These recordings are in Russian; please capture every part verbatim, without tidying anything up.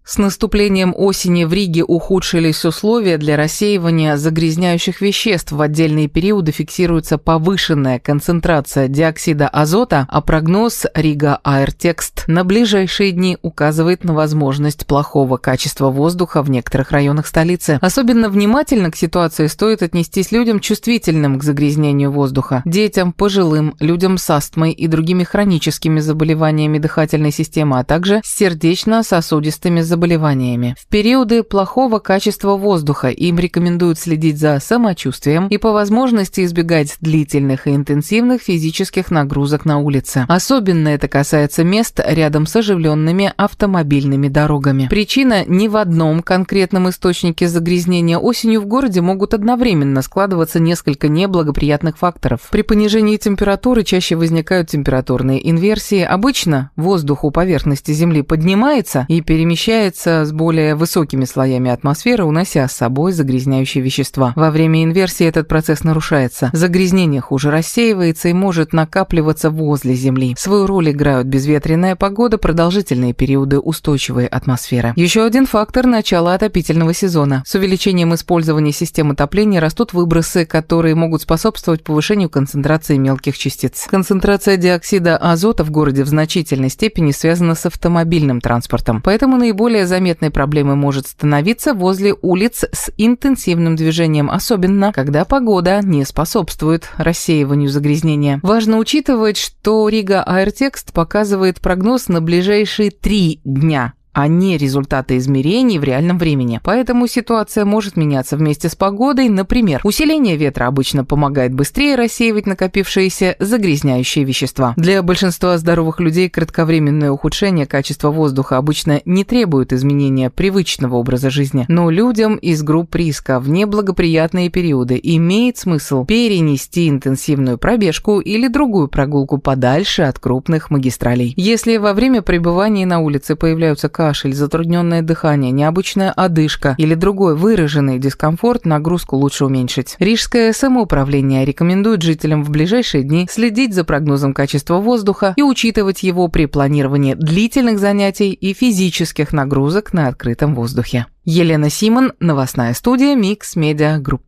С наступлением осени в Риге ухудшились условия для рассеивания загрязняющих веществ. В отдельные периоды фиксируется повышенная концентрация диоксида азота, а прогноз Рига Аиртекст на ближайшие дни указывает на возможность плохого качества воздуха в некоторых районах столицы. Особенно внимательно к ситуации стоит отнестись людям, чувствительным к загрязнению воздуха, детям, пожилым, людям с астмой и другими хроническими заболеваниями дыхательной системы, а также с сердечно-сосудистыми заболеваниями. заболеваниями. В периоды плохого качества воздуха им рекомендуют следить за самочувствием и по возможности избегать длительных и интенсивных физических нагрузок на улице. Особенно это касается мест рядом с оживленными автомобильными дорогами. Причина не в одном конкретном источнике загрязнения. Осенью в городе могут одновременно складываться несколько неблагоприятных факторов. При понижении температуры чаще возникают температурные инверсии. Обычно воздух у поверхности Земли поднимается и перемещается с более высокими слоями атмосферы, унося с собой загрязняющие вещества. Во время инверсии этот процесс нарушается. Загрязнение хуже рассеивается и может накапливаться возле Земли. Свою роль играют безветренная погода, продолжительные периоды устойчивой атмосферы. Еще один фактор – начало отопительного сезона. С увеличением использования систем отопления растут выбросы, которые могут способствовать повышению концентрации мелких частиц. Концентрация диоксида азота в городе в значительной степени связана с автомобильным транспортом, поэтому наиболее заметной проблемой может становиться возле улиц с интенсивным движением, особенно когда погода не способствует рассеиванию загрязнения. Важно учитывать, что Рига Аиртекст показывает прогноз на ближайшие три дня, а не результаты измерений в реальном времени. Поэтому ситуация может меняться вместе с погодой. Например, усиление ветра обычно помогает быстрее рассеивать накопившиеся загрязняющие вещества. Для большинства здоровых людей кратковременное ухудшение качества воздуха обычно не требует изменения привычного образа жизни. Но людям из групп риска в неблагоприятные периоды имеет смысл перенести интенсивную пробежку или другую прогулку подальше от крупных магистралей. Если во время пребывания на улице появляются кашель, затрудненное дыхание, необычная одышка или другой выраженный дискомфорт, нагрузку лучше уменьшить. Рижское самоуправление рекомендует жителям в ближайшие дни следить за прогнозом качества воздуха и учитывать его при планировании длительных занятий и физических нагрузок на открытом воздухе. Елена Симон, новостная студия Mix Media Group.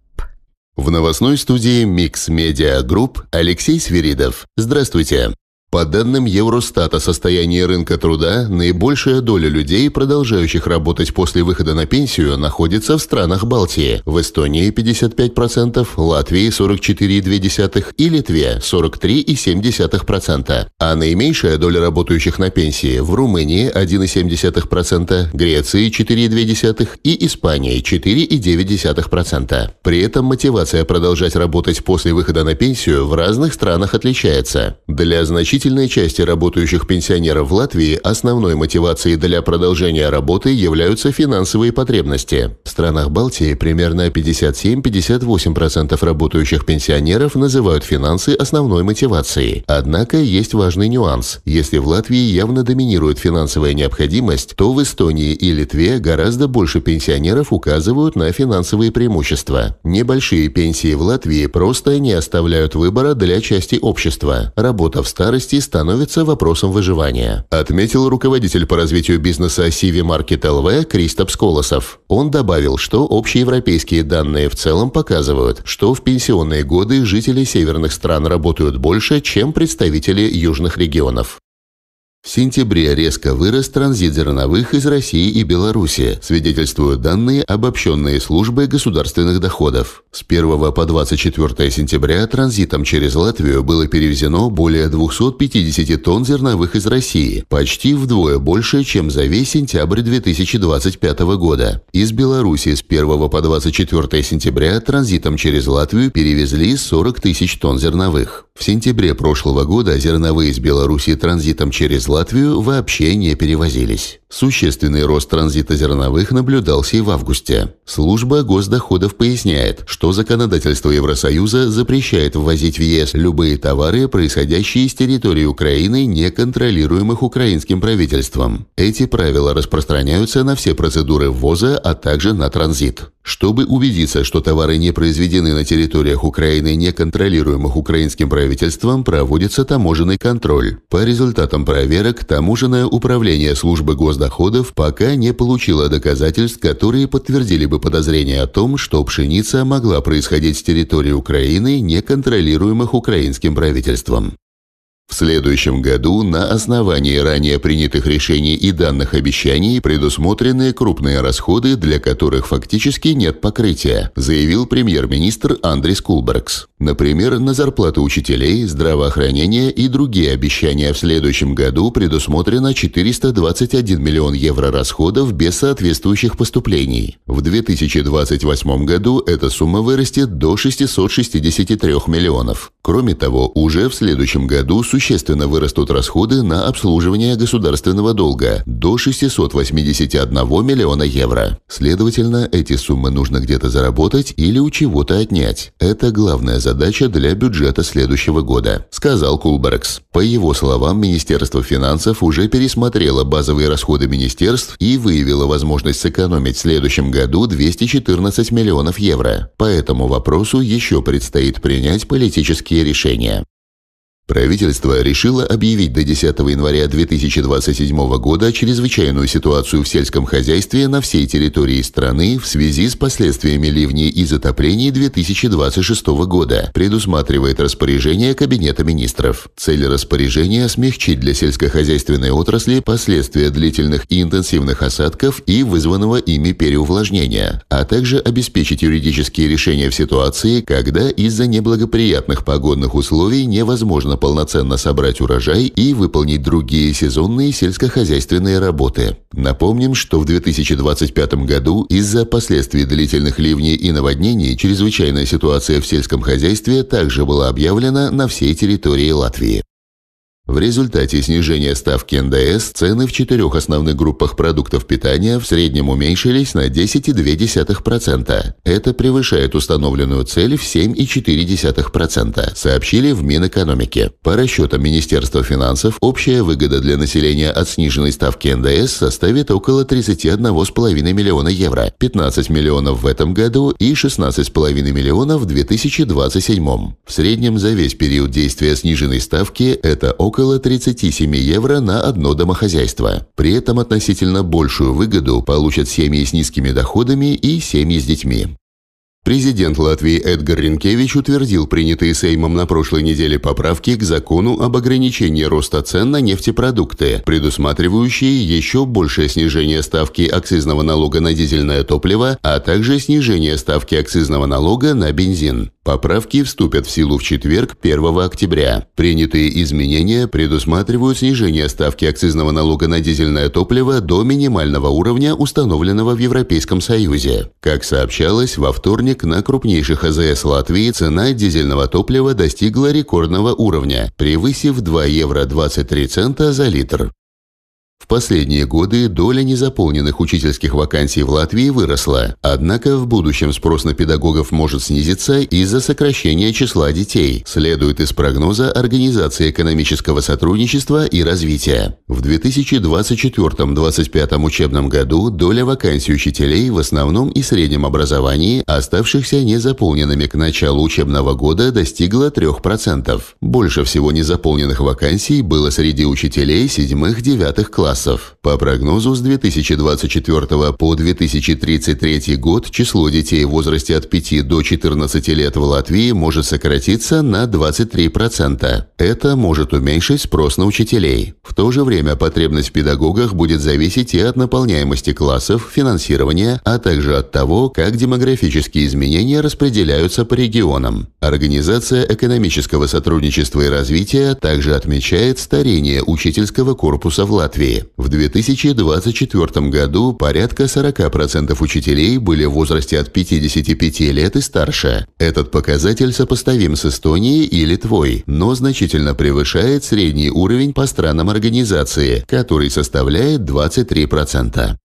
В новостной студии Mix Media Group Алексей Свиридов. Здравствуйте. По данным Евростата о состоянии рынка труда, наибольшая доля людей, продолжающих работать после выхода на пенсию, находится в странах Балтии. В Эстонии пятьдесят пять процентов, Латвии сорок четыре целых две десятых и Литве сорок три целых семь десятых процента. А наименьшая доля работающих на пенсии в Румынии один целых семь десятых процента, Греции четыре целых две десятых и Испании четыре целых девять десятых процента. При этом мотивация продолжать работать после выхода на пенсию в разных странах отличается. Для значительной Значительной части работающих пенсионеров в Латвии основной мотивацией для продолжения работы являются финансовые потребности. В странах Балтии примерно пятьдесят семь - пятьдесят восемь процентов работающих пенсионеров называют финансы основной мотивацией. Однако есть важный нюанс. Если в Латвии явно доминирует финансовая необходимость, то в Эстонии и Литве гораздо больше пенсионеров указывают на финансовые преимущества. Небольшие пенсии в Латвии просто не оставляют выбора для части общества. Работа в старости становится вопросом выживания, отметил руководитель по развитию бизнеса Сиви Маркет эл ви Кристопс Колосов. Он добавил, что общеевропейские данные в целом показывают, что в пенсионные годы жители северных стран работают больше, чем представители южных регионов. В сентябре резко вырос транзит зерновых из России и Беларуси, свидетельствуют данные обобщенные службы государственных доходов. С первого по двадцать четвёртое сентября транзитом через Латвию было перевезено более двухсот пятидесяти тонн зерновых из России, почти вдвое больше, чем за весь сентябрь две тысячи двадцать пятого года. Из Беларуси с первого по двадцать четвёртое сентября транзитом через Латвию перевезли сорок тысяч тонн зерновых. В сентябре прошлого года зерновые из Беларуси транзитом через Латвию вообще не перевозились. Существенный рост транзита зерновых наблюдался и в августе. Служба госдоходов поясняет, что законодательство Евросоюза запрещает ввозить в ЕС любые товары, происходящие с территории Украины, не контролируемых украинским правительством. Эти правила распространяются на все процедуры ввоза, а также на транзит. Чтобы убедиться, что товары не произведены на территориях Украины, не контролируемых украинским правительством, проводится таможенный контроль. По результатам проверок таможенное управление службы госдоходов доходов пока не получила доказательств, которые подтвердили бы подозрение о том, что пшеница могла происходить с территории Украины, не контролируемых украинским правительством. В следующем году на основании ранее принятых решений и данных обещаний предусмотрены крупные расходы, для которых фактически нет покрытия, заявил премьер-министр Андрис Кулбергс. Например, на зарплаты учителей, здравоохранение и другие обещания в следующем году предусмотрено четыреста двадцать один миллион евро расходов без соответствующих поступлений. В две тысячи двадцать восьмом году эта сумма вырастет до шестисот шестидесяти трёх миллионов. Кроме того, уже в следующем году существенно вырастут расходы на обслуживание государственного долга до шестисот восьмидесяти одного миллиона евро. Следовательно, эти суммы нужно где-то заработать или у чего-то отнять. Это главная задача для бюджета следующего года, сказал Кулбергс. По его словам, Министерство финансов уже пересмотрело базовые расходы министерств и выявило возможность сэкономить в следующем году двести четырнадцать миллионов евро. По этому вопросу еще предстоит принять политические решения. Правительство решило объявить до десятого января две тысячи двадцать седьмого года чрезвычайную ситуацию в сельском хозяйстве на всей территории страны в связи с последствиями ливней и затоплений две тысячи двадцать шестого года, предусматривает распоряжение Кабинета министров. Цель распоряжения – смягчить для сельскохозяйственной отрасли последствия длительных и интенсивных осадков и вызванного ими переувлажнения, а также обеспечить юридические решения в ситуации, когда из-за неблагоприятных погодных условий невозможно полноценно собрать урожай и выполнить другие сезонные сельскохозяйственные работы. Напомним, что в две тысячи двадцать пятом году из-за последствий длительных ливней и наводнений чрезвычайная ситуация в сельском хозяйстве также была объявлена на всей территории Латвии. В результате снижения ставки эн дэ эс цены в четырех основных группах продуктов питания в среднем уменьшились на десять целых две десятых процента. Это превышает установленную цель в семь целых четыре десятых процента, сообщили в Минэкономике. По расчетам Министерства финансов, общая выгода для населения от сниженной ставки эн дэ эс составит около тридцати одного целых пяти десятых миллиона евро, пятнадцать миллионов в этом году и шестнадцать целых пять десятых миллионов в две тысячи двадцать седьмом. В среднем за весь период действия сниженной ставки это около около тридцати семи евро на одно домохозяйство. При этом относительно большую выгоду получат семьи с низкими доходами и семьи с детьми. Президент Латвии Эдгар Ринкевич утвердил принятые Сеймом на прошлой неделе поправки к закону об ограничении роста цен на нефтепродукты, предусматривающие еще большее снижение ставки акцизного налога на дизельное топливо, а также снижение ставки акцизного налога на бензин. Поправки вступят в силу в четверг, первого октября. Принятые изменения предусматривают снижение ставки акцизного налога на дизельное топливо до минимального уровня, установленного в Европейском Союзе. Как сообщалось, во вторник на крупнейших а зэ эс Латвии цена дизельного топлива достигла рекордного уровня, превысив два евро двадцать три цента за литр. В последние годы доля незаполненных учительских вакансий в Латвии выросла, однако в будущем спрос на педагогов может снизиться из-за сокращения числа детей, следует из прогноза Организации экономического сотрудничества и развития. В две тысячи двадцать четвёртом — две тысячи двадцать пятом учебном году доля вакансий учителей в основном и среднем образовании, оставшихся незаполненными к началу учебного года, достигла трёх процентов. Больше всего незаполненных вакансий было среди учителей седьмых-девятых классов. По прогнозу, с две тысячи двадцать четвёртого по две тысячи тридцать третий год число детей в возрасте от пяти до четырнадцати лет в Латвии может сократиться на двадцать три процента. Это может уменьшить спрос на учителей. В то же время потребность в педагогах будет зависеть и от наполняемости классов, финансирования, а также от того, как демографические изменения распределяются по регионам. Организация экономического сотрудничества и развития также отмечает старение учительского корпуса в Латвии. В две тысячи двадцать четвёртом году порядка сорока процентов учителей были в возрасте от пятидесяти пяти лет и старше. Этот показатель сопоставим с Эстонией и Литвой, но значительно превышает средний уровень по странам организации, который составляет двадцать три процента.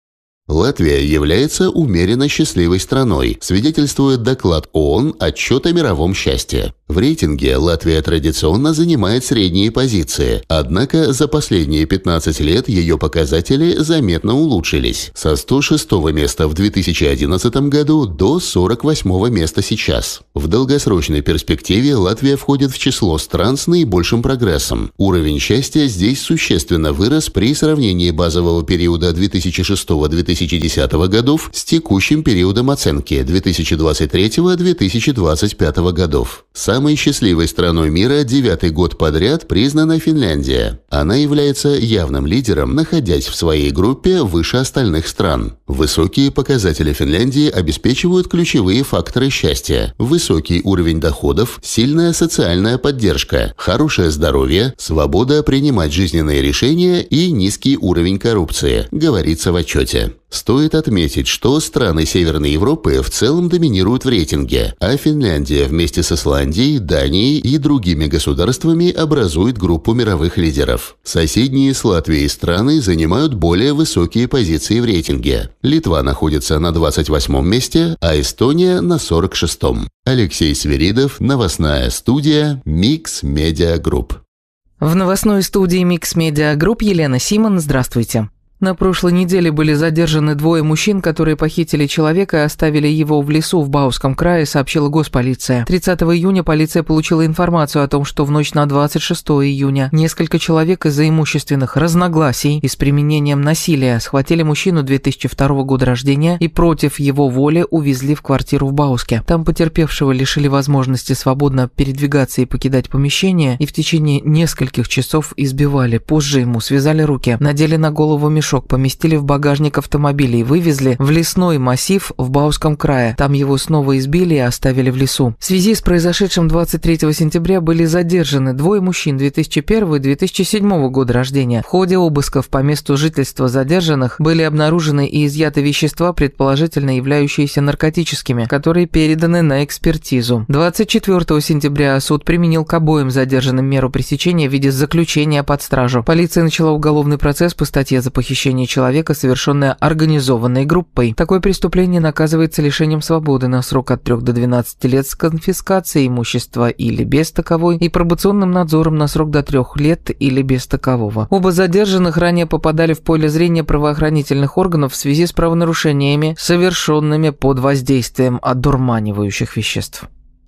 Латвия является умеренно счастливой страной, свидетельствует доклад ООН «Отчет о мировом счастье». В рейтинге Латвия традиционно занимает средние позиции, однако за последние пятнадцать лет ее показатели заметно улучшились. Со сто шестого места в две тысячи одиннадцатом году до сорок восьмого места сейчас. В долгосрочной перспективе Латвия входит в число стран с наибольшим прогрессом. Уровень счастья здесь существенно вырос при сравнении базового периода две тысячи шестого — две тысячи десятого годов с текущим периодом оценки две тысячи двадцать третьего — две тысячи двадцать пятого годов. Самой счастливой страной мира девятый год подряд признана Финляндия. Она является явным лидером, находясь в своей группе выше остальных стран. Высокие показатели Финляндии обеспечивают ключевые факторы счастья: высокий уровень доходов, сильная социальная поддержка, хорошее здоровье, свобода принимать жизненные решения и низкий уровень коррупции, говорится в отчете. Стоит отметить, что страны Северной Европы в целом доминируют в рейтинге, а Финляндия вместе с Исландией, Данией и другими государствами образует группу мировых лидеров. Соседние с Латвией страны занимают более высокие позиции в рейтинге. Литва находится на двадцать восьмом месте, а Эстония на сорок шестом. Алексей Свиридов, новостная студия Mix Media Group. В новостной студии Mix Media Group Елена Симон. Здравствуйте. На прошлой неделе были задержаны двое мужчин, которые похитили человека и оставили его в лесу в Бауском крае, сообщила госполиция. тридцатого июня полиция получила информацию о том, что в ночь на двадцать шестое июня несколько человек из-за имущественных разногласий и с применением насилия схватили мужчину две тысячи второго года рождения и против его воли увезли в квартиру в Бауске. Там потерпевшего лишили возможности свободно передвигаться и покидать помещение и в течение нескольких часов избивали. Позже ему связали руки, надели на голову мешок, поместили в багажник автомобиля и вывезли в лесной массив в Бауском крае. Там его снова избили и оставили в лесу. В связи с произошедшим двадцать третьего сентября были задержаны двое мужчин две тысячи первого и две тысячи седьмого года рождения. В ходе обысков по месту жительства задержанных были обнаружены и изъяты вещества, предположительно являющиеся наркотическими, которые переданы на экспертизу. двадцать четвёртого сентября суд применил к обоим задержанным меру пресечения в виде заключения под стражу. Полиция начала уголовный процесс по статье за похищение человека, совершенное организованной группой. Такое преступление наказывается лишением свободы на срок от трёх до двенадцати лет с конфискацией имущества или без таковой и пробационным надзором на срок до трех лет или без такового. Оба задержанных ранее попадали в поле зрения правоохранительных органов в связи с правонарушениями, совершенными под воздействием одурманивающих веществ.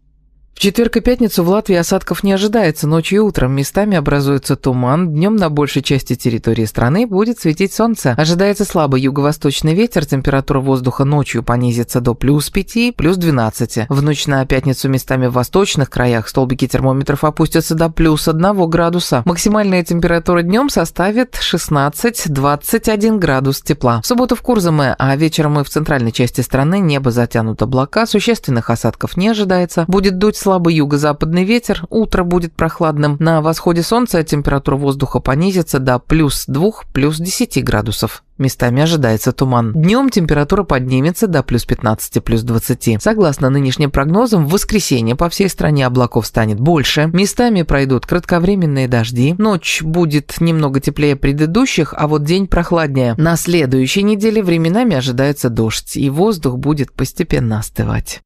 В четверг и пятницу в Латвии осадков не ожидается. Ночью и утром местами образуется туман. Днем на большей части территории страны будет светить солнце. Ожидается слабый юго-восточный ветер. Температура воздуха ночью понизится до плюс пяти, плюс двенадцати. В ночь на пятницу местами в восточных краях столбики термометров опустятся до плюс одного градуса. Максимальная температура днем составит шестнадцать — двадцать один градус тепла. В субботу в Курзаме, а вечером и в центральной части страны небо затянут облака. Существенных осадков не ожидается. Будет дуть слабый юго-западный ветер, утро будет прохладным. На восходе солнца температура воздуха понизится до плюс двух, плюс десяти градусов. Местами ожидается туман. Днем температура поднимется до плюс пятнадцати, плюс двадцати. Согласно нынешним прогнозам, в воскресенье по всей стране облаков станет больше. Местами пройдут кратковременные дожди. Ночь будет немного теплее предыдущих, а вот день прохладнее. На следующей неделе временами ожидается дождь, и воздух будет постепенно остывать.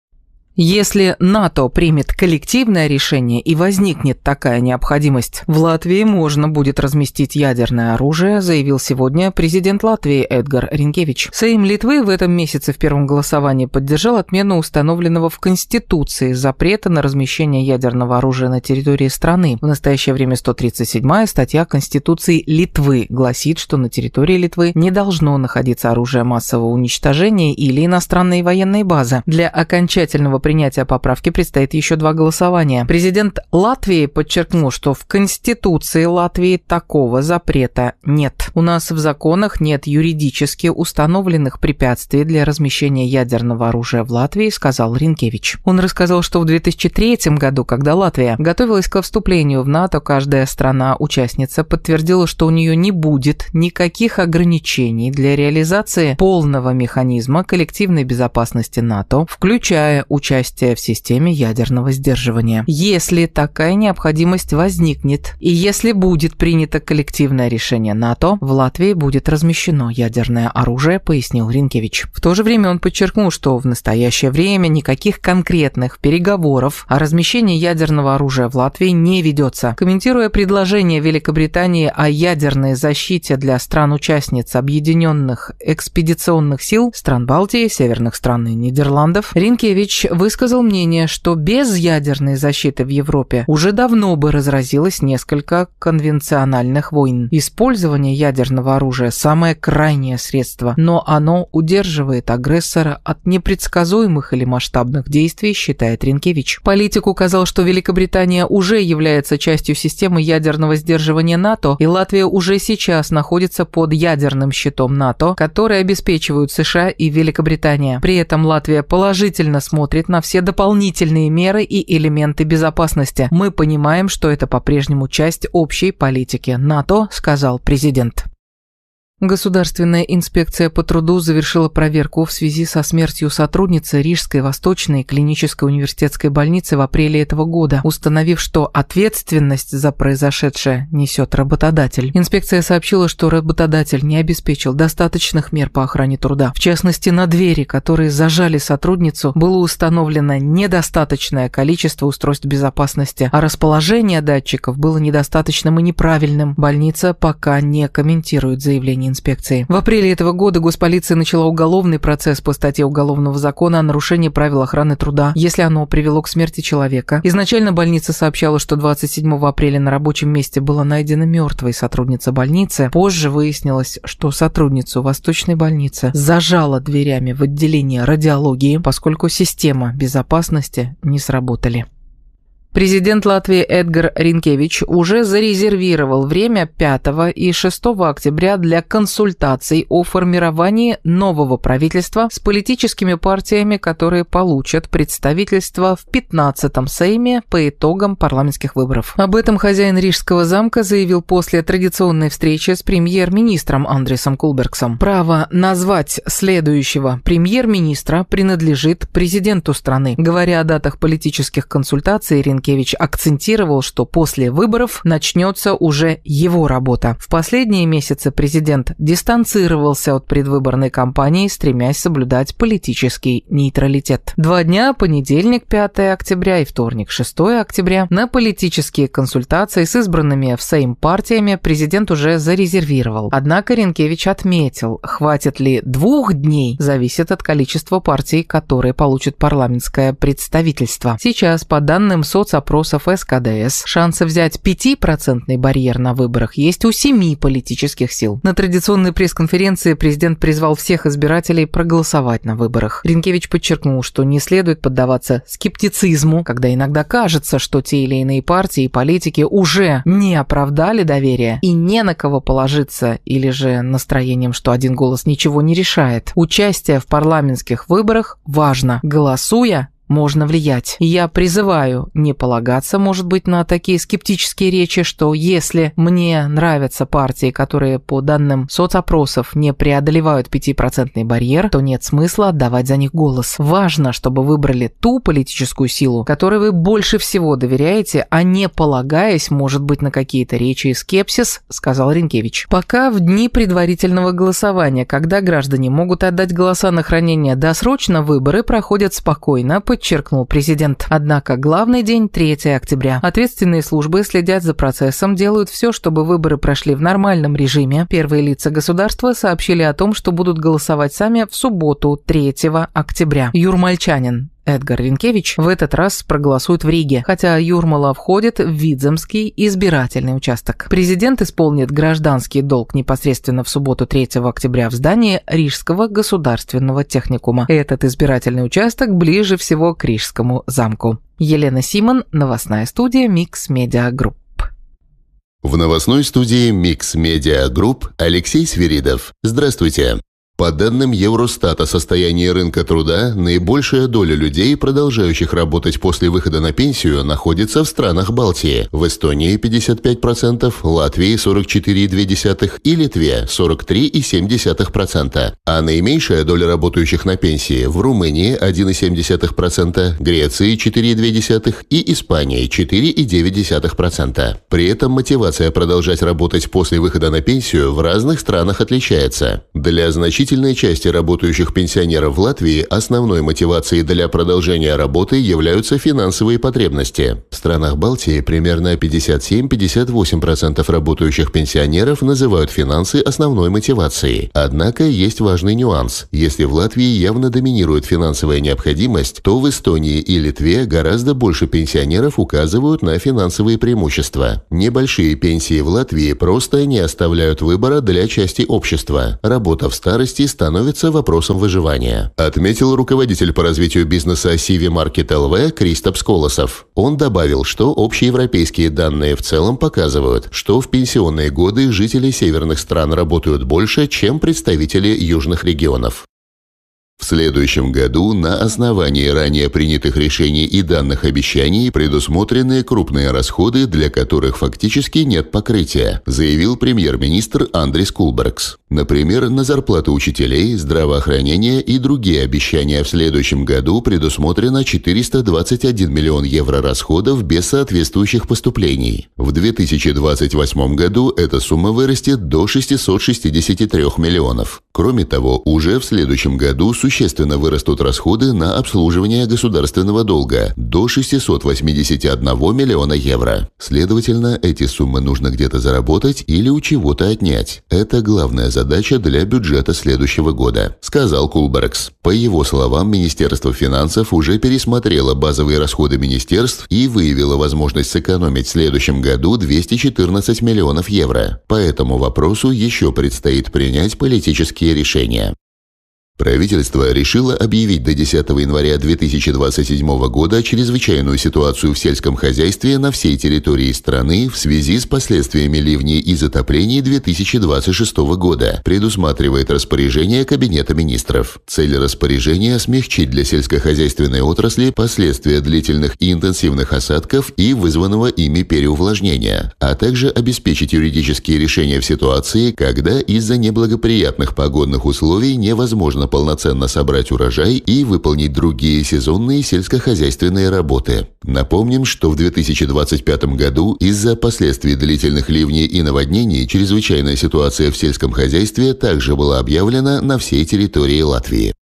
Если НАТО примет коллективное решение и возникнет такая необходимость, в Латвии можно будет разместить ядерное оружие, заявил сегодня президент Латвии Эдгар Ринкевич. Сейм Литвы в этом месяце в первом голосовании поддержал отмену установленного в Конституции запрета на размещение ядерного оружия на территории страны. В настоящее время сто тридцать седьмая статья Конституции Литвы гласит, что на территории Литвы не должно находиться оружие массового уничтожения или иностранные военные базы. Для окончательного принятия поправки предстоит еще два голосования. Президент Латвии подчеркнул, что в Конституции Латвии такого запрета нет. У нас в законах нет юридически установленных препятствий для размещения ядерного оружия в Латвии, сказал Ринкевич. Он рассказал, что в две тысячи третьем году, когда Латвия готовилась ко вступлению в НАТО, каждая страна-участница подтвердила, что у нее не будет никаких ограничений для реализации полного механизма коллективной безопасности НАТО, включая участие участия в системе ядерного сдерживания. Если такая необходимость возникнет, и если будет принято коллективное решение НАТО, в Латвии будет размещено ядерное оружие, пояснил Ринкевич. В то же время он подчеркнул, что в настоящее время никаких конкретных переговоров о размещении ядерного оружия в Латвии не ведется. Комментируя предложение Великобритании о ядерной защите для стран-участниц Объединенных экспедиционных сил, стран Балтии, северных стран и Нидерландов, Ринкевич высказал мнение, что без ядерной защиты в Европе уже давно бы разразилось несколько конвенциональных войн. Использование ядерного оружия – самое крайнее средство, но оно удерживает агрессора от непредсказуемых или масштабных действий, считает Ринкевич. Политик указал, что Великобритания уже является частью системы ядерного сдерживания НАТО, и Латвия уже сейчас находится под ядерным щитом НАТО, который обеспечивают США и Великобритания. При этом Латвия положительно смотрит на все дополнительные меры и элементы безопасности. Мы понимаем, что это по-прежнему часть общей политики НАТО, сказал президент. Государственная инспекция по труду завершила проверку в связи со смертью сотрудницы Рижской Восточной клинической университетской больницы в апреле этого года, установив, что ответственность за произошедшее несет работодатель. Инспекция сообщила, что работодатель не обеспечил достаточных мер по охране труда. В частности, на двери, которые зажали сотрудницу, было установлено недостаточное количество устройств безопасности, а расположение датчиков было недостаточным и неправильным. Больница пока не комментирует заявление инспекции. В апреле этого года госполиция начала уголовный процесс по статье Уголовного закона о нарушении правил охраны труда, если оно привело к смерти человека. Изначально больница сообщала, что двадцать седьмого апреля на рабочем месте была найдена мертвой сотрудница больницы. Позже выяснилось, что сотрудницу Восточной больницы зажала дверями в отделении радиологии, поскольку система безопасности не сработали. Президент Латвии Эдгар Ринкевич уже зарезервировал время пятого и шестого октября для консультаций о формировании нового правительства с политическими партиями, которые получат представительство в пятнадцатом Сейме по итогам парламентских выборов. Об этом хозяин Рижского замка заявил после традиционной встречи с премьер-министром Андресом Кулбергсом. Право назвать следующего премьер-министра принадлежит президенту страны. Говоря о датах политических консультаций, Ринкевич Ринкевич акцентировал, что после выборов начнется уже его работа. В последние месяцы президент дистанцировался от предвыборной кампании, стремясь соблюдать политический нейтралитет. Два дня, понедельник, пятого октября и вторник, шестого октября, на политические консультации с избранными в Сейм партиями президент уже зарезервировал. Однако Ринкевич отметил, хватит ли двух дней, зависит от количества партий, которые получат парламентское представительство. Сейчас, по данным соцопросов эс ка дэ эс, шансы взять пятипроцентный барьер на выборах есть у семи политических сил. На традиционной пресс-конференции президент призвал всех избирателей проголосовать на выборах. Ринкевич подчеркнул, что не следует поддаваться скептицизму, когда иногда кажется, что те или иные партии и политики уже не оправдали доверие и не на кого положиться, или же настроением, что один голос ничего не решает. Участие в парламентских выборах важно. Голосуя, можно влиять. Я призываю не полагаться, может быть, на такие скептические речи, что если мне нравятся партии, которые по данным соцопросов не преодолевают пятипроцентный барьер, то нет смысла отдавать за них голос. Важно, чтобы выбрали ту политическую силу, которой вы больше всего доверяете, а не полагаясь, может быть, на какие-то речи и скепсис, сказал Ринкевич. Пока в дни предварительного голосования, когда граждане могут отдать голоса на хранение досрочно, выборы проходят спокойно, подчеркнул президент. Однако главный день третьего октября. Ответственные службы следят за процессом, делают все, чтобы выборы прошли в нормальном режиме. Первые лица государства сообщили о том, что будут голосовать сами в субботу третьего октября. Юрмальчанин Эдгар Ринкевич в этот раз проголосует в Риге, хотя Юрмала входит в Видземский избирательный участок. Президент исполнит гражданский долг непосредственно в субботу третьего октября в здании Рижского государственного техникума. Этот избирательный участок ближе всего к Рижскому замку. Елена Симон, новостная студия Микс Медиа Групп. В новостной студии Микс Медиа Групп Алексей Свиридов. Здравствуйте. По данным Евростата состояния рынка труда, наибольшая доля людей, продолжающих работать после выхода на пенсию, находится в странах Балтии. В Эстонии пятьдесят пять процентов, Латвии сорок четыре целых две десятых и Литве сорок три целых семь десятых процента. А наименьшая доля работающих на пенсии в Румынии один целых семь десятых процента, Греции четыре целых две десятых и Испании четыре целых девять десятых процента. При этом мотивация продолжать работать после выхода на пенсию в разных странах отличается. Для значительной Значительной части работающих пенсионеров в Латвии основной мотивацией для продолжения работы являются финансовые потребности. В странах Балтии примерно пятьдесят семь - пятьдесят восемь процентов работающих пенсионеров называют финансы основной мотивацией. Однако есть важный нюанс. Если в Латвии явно доминирует финансовая необходимость, то в Эстонии и Литве гораздо больше пенсионеров указывают на финансовые преимущества. Небольшие пенсии в Латвии просто не оставляют выбора для части общества. Работа в старости становится вопросом выживания, отметил руководитель по развитию бизнеса Сиви Маркет эл ви Кристопс Колосов. Он добавил, что общеевропейские данные в целом показывают, что в пенсионные годы жители северных стран работают больше, чем представители южных регионов. В следующем году на основании ранее принятых решений и данных обещаний предусмотрены крупные расходы, для которых фактически нет покрытия, заявил премьер-министр Андрис Кулбергс. Например, на зарплаты учителей, здравоохранение и другие обещания в следующем году предусмотрено четыреста двадцать один миллион евро расходов без соответствующих поступлений. В две тысячи двадцать восьмом году эта сумма вырастет до шестисот шестидесяти трёх миллионов. Кроме того, уже в следующем году существенно вырастут расходы на обслуживание государственного долга до шестисот восьмидесяти одного миллиона евро. Следовательно, эти суммы нужно где-то заработать или у чего-то отнять. Это главная задача для бюджета следующего года, сказал Кулбергс. По его словам, Министерство финансов уже пересмотрело базовые расходы министерств и выявило возможность сэкономить в следующем году двести четырнадцать миллионов евро. По этому вопросу еще предстоит принять политические решения. Правительство решило объявить до десятого января две тысячи двадцать седьмого года чрезвычайную ситуацию в сельском хозяйстве на всей территории страны в связи с последствиями ливней и затоплений две тысячи двадцать шестого года, предусматривает распоряжение Кабинета министров. Цель распоряжения – смягчить для сельскохозяйственной отрасли последствия длительных и интенсивных осадков и вызванного ими переувлажнения, а также обеспечить юридические решения в ситуации, когда из-за неблагоприятных погодных условий невозможно полноценно собрать урожай и выполнить другие сезонные сельскохозяйственные работы. Напомним, что в две тысячи двадцать пятом году из-за последствий длительных ливней и наводнений чрезвычайная ситуация в сельском хозяйстве также была объявлена на всей территории Латвии.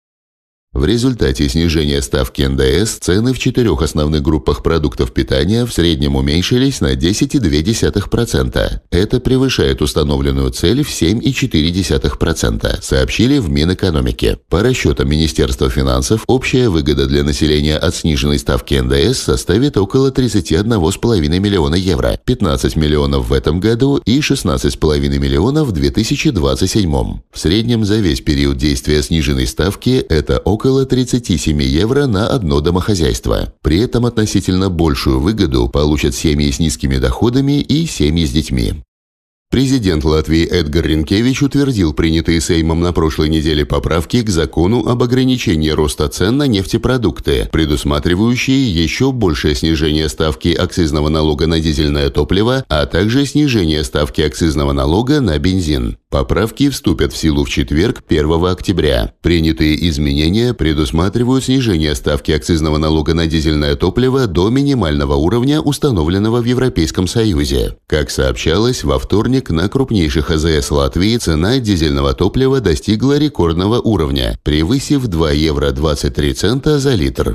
В результате снижения ставки эн дэ эс цены в четырех основных группах продуктов питания в среднем уменьшились на десять целых две десятых процента. Это превышает установленную цель в семь целых четыре десятых процента, сообщили в Минэкономике. По расчетам Министерства финансов, общая выгода для населения от сниженной ставки эн дэ эс составит около тридцати одного целых пяти десятых миллиона евро, пятнадцать миллионов в этом году и шестнадцать целых пять десятых миллионов в две тысячи двадцать седьмом. В среднем за весь период действия сниженной ставки это около около тридцати семи евро на одно домохозяйство. При этом относительно большую выгоду получат семьи с низкими доходами и семьи с детьми. Президент Латвии Эдгар Ринкевич утвердил принятые Сеймом на прошлой неделе поправки к закону об ограничении роста цен на нефтепродукты, предусматривающие еще большее снижение ставки акцизного налога на дизельное топливо, а также снижение ставки акцизного налога на бензин. Поправки вступят в силу в четверг, первого октября. Принятые изменения предусматривают снижение ставки акцизного налога на дизельное топливо до минимального уровня, установленного в Европейском Союзе. Как сообщалось, во вторник на крупнейших а зэ эс Латвии цена дизельного топлива достигла рекордного уровня, превысив два евро двадцать три цента за литр.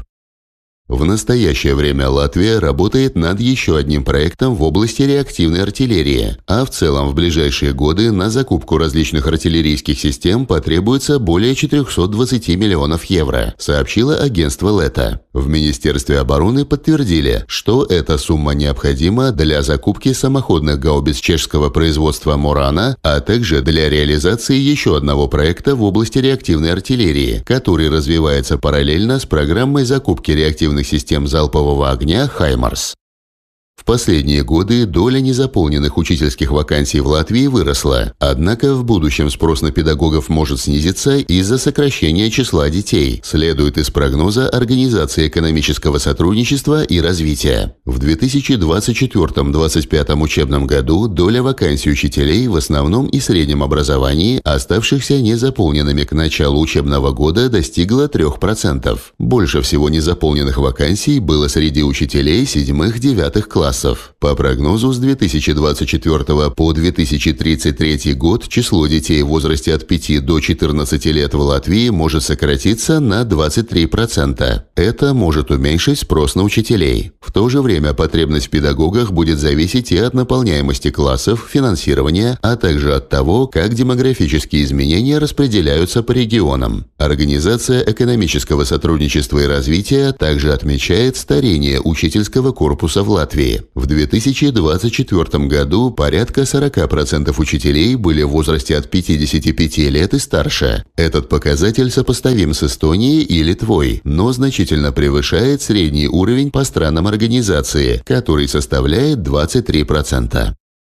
В настоящее время Латвия работает над еще одним проектом в области реактивной артиллерии, а в целом в ближайшие годы на закупку различных артиллерийских систем потребуется более четырехсот двадцати миллионов евро, сообщило агентство Лето. В Министерстве обороны подтвердили, что эта сумма необходима для закупки самоходных гаубиц чешского производства «Морана», а также для реализации еще одного проекта в области реактивной артиллерии, который развивается параллельно с программой закупки реактивной систем залпового огня «Хаймарс». В последние годы доля незаполненных учительских вакансий в Латвии выросла, однако в будущем спрос на педагогов может снизиться из-за сокращения числа детей, следует из прогноза Организации экономического сотрудничества и развития. В две тысячи двадцать четвёртом — две тысячи двадцать пятом учебном году доля вакансий учителей в основном и среднем образовании, оставшихся незаполненными к началу учебного года, достигла трёх процентов. Больше всего незаполненных вакансий было среди учителей седьмых-девятых классов. По прогнозу, с две тысячи двадцать четвёртого по две тысячи тридцать третий год число детей в возрасте от пяти до четырнадцати лет в Латвии может сократиться на двадцать три процента. Это может уменьшить спрос на учителей. В то же время потребность в педагогах будет зависеть и от наполняемости классов, финансирования, а также от того, как демографические изменения распределяются по регионам. Организация экономического сотрудничества и развития также отмечает старение учительского корпуса в Латвии. В две тысячи двадцать четвёртом году порядка сорока процентов учителей были в возрасте от пятидесяти пяти лет и старше. Этот показатель сопоставим с Эстонией и Литвой, но значительно превышает средний уровень по странам организации, который составляет двадцать три процента.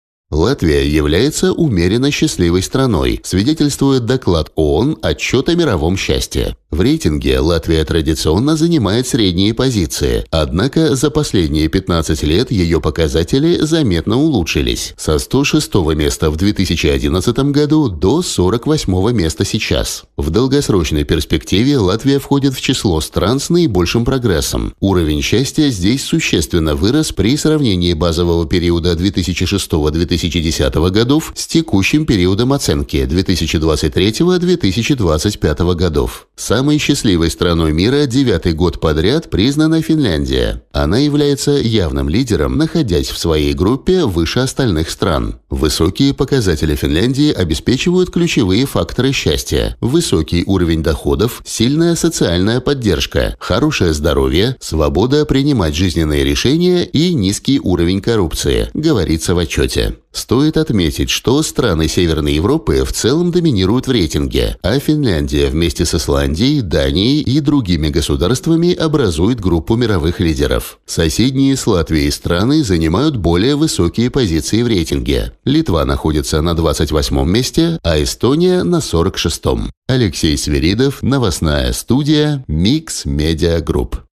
Латвия является умеренно счастливой страной, свидетельствует доклад ООН «Отчет о мировом счастье». В рейтинге Латвия традиционно занимает средние позиции, однако за последние пятнадцать лет ее показатели заметно улучшились. Со сто шестого места в две тысячи одиннадцатом году до сорок восьмого места сейчас. В долгосрочной перспективе Латвия входит в число стран с наибольшим прогрессом. Уровень счастья здесь существенно вырос при сравнении базового периода две тысячи шестого — две тысячи десятого годов с текущим периодом оценки две тысячи двадцать третьего — две тысячи двадцать пятого годов. Самой счастливой страной мира девятый год подряд признана Финляндия. Она является явным лидером, находясь в своей группе выше остальных стран. Высокие показатели Финляндии обеспечивают ключевые факторы счастья: высокий уровень доходов, сильная социальная поддержка, хорошее здоровье, свобода принимать жизненные решения и низкий уровень коррупции, говорится в отчете. Стоит отметить, что страны Северной Европы в целом доминируют в рейтинге, а Финляндия вместе с Исландией, Данией и другими государствами образует группу мировых лидеров. Соседние с Латвией страны занимают более высокие позиции в рейтинге. Литва находится на двадцать восьмом месте, а Эстония на сорок шестом. Алексей Свиридов, новостная студия Mix Media Group.